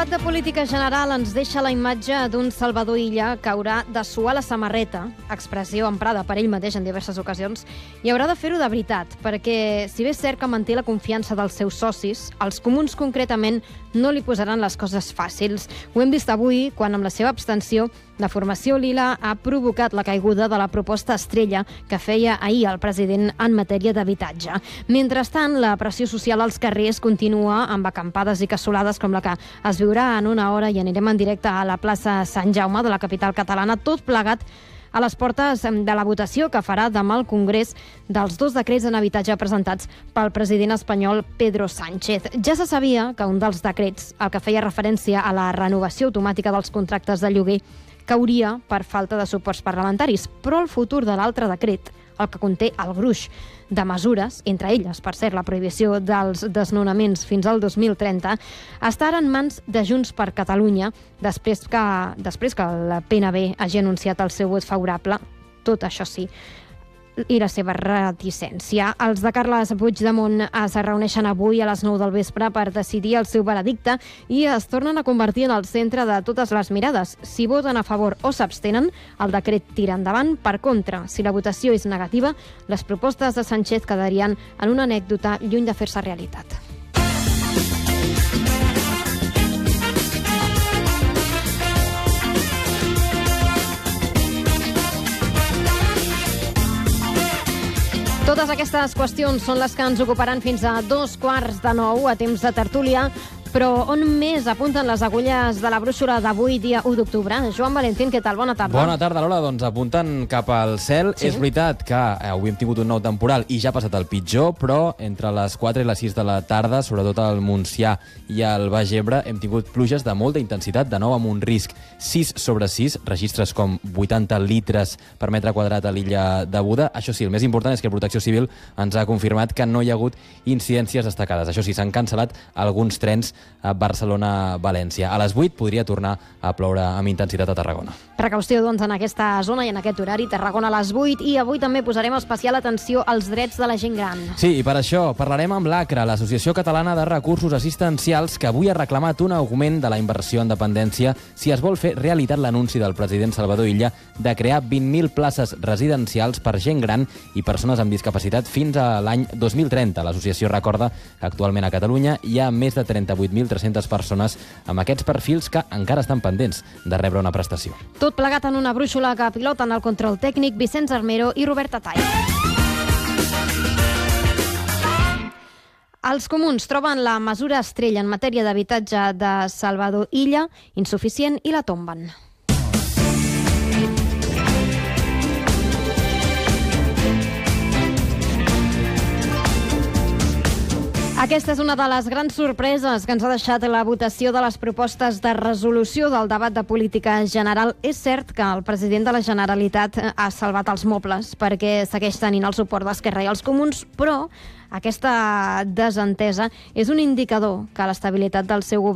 debat de política general ens deixa la imatge d'un Salvador Illa que haurà de suar la samarreta, expressió emprada per ell mateix en diverses ocasions, i haurà de fer-ho de veritat, perquè si bé és cert que manté la confiança dels seus socis, els comuns concretament no li posaran les coses fàcils. Ho hem vist avui, quan amb la seva abstenció la formació lila ha provocat la caiguda de la proposta estrella que feia ahir el president en matèria d'habitatge. Mentrestant, la pressió social als carrers continua amb acampades i cassolades com la que es viurà en una hora i anirem en directe a la plaça Sant Jaume de la capital catalana, tot plegat a les portes de la votació que farà demà el Congrés dels 2 decrets en habitatge presentats pel president espanyol Pedro Sánchez. Ja se sabia que un dels decrets, el que feia referència a la renovació automàtica dels contractes de lloguer, cauria per falta de suports parlamentaris, però el futur de l'altre decret, el que conté el gruix de mesures, entre elles, per cert, la prohibició dels desnonaments fins al 2030, està ara en mans de Junts per Catalunya, després que el PNB hagi anunciat el seu vot favorable, tot això sí, i la seva reticència. Els de Carles Puigdemont es reuneixen avui a les 9 del vespre per decidir el seu veredicte i es tornen a convertir en el centre de totes les mirades. Si voten a favor o s'abstenen, el decret tira endavant. Per contra, si la votació és negativa, les propostes de Sánchez quedarien en una anècdota lluny de fer-se realitat. Totes aquestes qüestions són les que ens ocuparan fins a 8:45 a temps de tertúlia. Però on més apunten les agulles de la brúixola d'avui, dia 1 d'octubre? Joan Valentín, què tal? Bona tarda. Bona tarda, Lola. Doncs apunten cap al cel. Sí? És veritat que avui hem tingut un nou temporal i ja ha passat el pitjor, però entre les 4 i les 6 de la tarda, sobretot al Montsià i al Baix Ebre, hem tingut pluges de molta intensitat, de nou amb un risc 6/6, registres com 80 litres per metre quadrat a l'illa de Buda. Això sí, el més important és que Protecció Civil ens ha confirmat que no hi ha hagut incidències destacades. Això sí, s'han cancel·lat alguns trens a Barcelona-València. A les 8 podria tornar a ploure amb intensitat a Tarragona. Precaució, doncs, en aquesta zona i en aquest horari. Tarragona a les 8 i avui també posarem especial atenció als drets de la gent gran. Sí, i per això parlarem amb l'ACRA, l'Associació Catalana de Recursos Assistencials, que avui ha reclamat un augment de la inversió en dependència si es vol fer realitat l'anunci del president Salvador Illa de crear 20.000 places residencials per gent gran i persones amb discapacitat fins a l'any 2030. L'associació recorda que actualment a Catalunya hi ha més de 38.300 persones amb aquests perfils que encara estan pendents de rebre una prestació. Tot plegat en una brúixola que piloten el control tècnic Vicenç Armero i Robert Atall. Els comuns troben la mesura estrella en matèria d'habitatge de Salvador Illa insuficient i la tomben. Aquesta és una de les grans sorpreses que ens ha deixat la votació de les propostes de resolució del debat de política general. És cert que el president de la Generalitat ha salvat els mobles perquè segueix tenint el suport d'Esquerra i els comuns, però aquesta desentesa és un indicador que l'estabilitat del seu govern